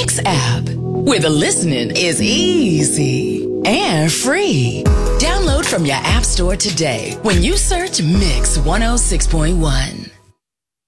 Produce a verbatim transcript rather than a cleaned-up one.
Mix app, where the listening is easy and free. Download from your app store today when you search Mix one oh six point one.